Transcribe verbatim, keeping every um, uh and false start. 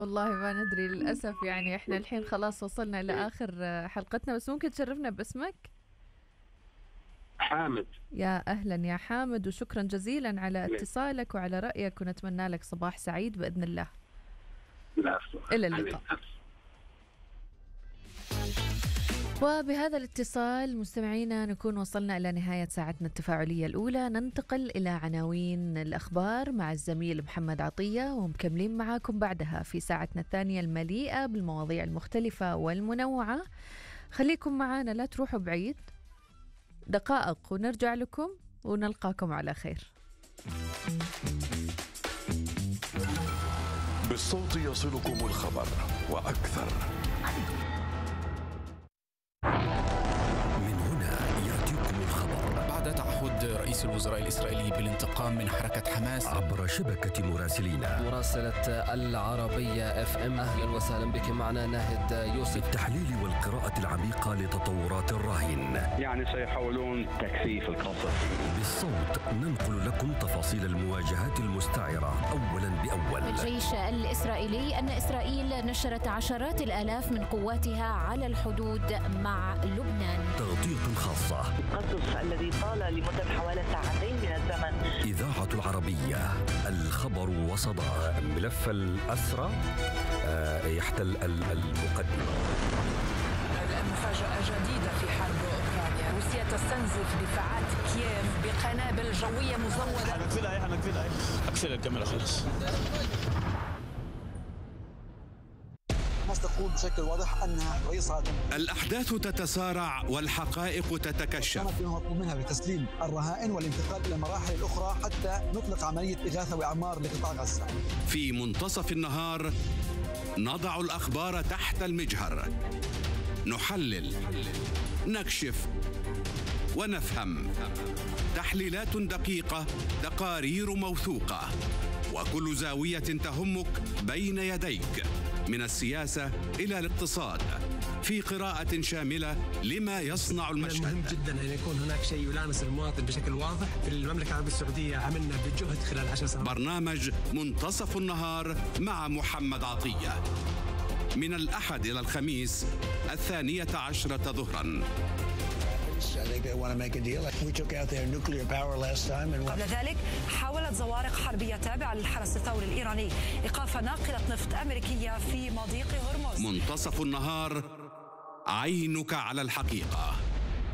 والله ما ندري للأسف، يعني احنا الحين خلاص وصلنا إلى آخر آه، حلقتنا، بس ممكن تشرفنا باسمك؟ حامد. يا أهلا يا حامد، وشكرا جزيلا على اتصالك وعلى رأيك، ونتمنى لك صباح سعيد بإذن الله. لا، إلى اللقاء. وبهذا الاتصال مستمعينا نكون وصلنا إلى نهاية ساعتنا التفاعلية الأولى. ننتقل إلى عناوين الأخبار مع الزميل محمد عطية، ومكملين معاكم بعدها في ساعتنا الثانية المليئة بالمواضيع المختلفة والمنوعة. خليكم معنا، لا تروحوا بعيد، دقائق ونرجع لكم ونلقاكم على خير. بالصوت يصلكم الخبر وأكثر. من هنا يأتيكم الخبر بعد تعهد رئيس الوزراء الإسرائيلي بالانتقام من حركة حماس عبر شبكة مراسلينا. مراسلة العربية اف ام، اهلا وسهلا بك معنا ناهد يوسف. بالتحليل والقراءة العميقة لتطورات الراهن، يعني سيحاولون تكثيف القصف. بالصوت ننقل لكم تفاصيل المواجهات المستعرة أولا بأول. الجيش الإسرائيلي أن إسرائيل نشرت عشرات الآلاف من قواتها على الحدود مع لبنان. تغطية خاصة، القصف الذي طال لمدة حوالي ساعتين من الزمن. إذاعة العربية، الخبر وصداه. ملف الأسرى يحتل المقدمة. مفاجأة جديدة في حرب أوكرانيا، روسيا تستنزف دفاعات كييف بقنابل جوية مزودة. هنقفلها ايه هنقفلها ايه اقفلها الكاميرا خلاص. تقول بشكل واضح أنها رئيس عادم. الأحداث تتسارع والحقائق تتكشف. كانت فيما مطلوب منها بتسليم الرهائن والانتقال إلى المراحل الأخرى حتى نطلق عملية إغاثة وإعمار لقطاع غزة. في منتصف النهار نضع الأخبار تحت المجهر، نحلل، نكشف ونفهم. تحليلات دقيقة، تقارير موثوقة، وكل زاوية تهمك بين يديك، من السياسة إلى الاقتصاد، في قراءة شاملة لما يصنع المشهد. مهم جدا أن يكون هناك شيء يلامس المواطن بشكل واضح. في المملكة العربية السعودية عملنا بجهد خلال عشر سنوات. برنامج منتصف النهار مع محمد عطية، من الأحد إلى الخميس الثانية عشرة ظهرا. قبل ذلك حاولت زوارق حربية تابعة للحرس الثوري الإيراني إيقاف ناقلة نفط أمريكية في مضيق هرمز. منتصف النهار، عينك على الحقيقة.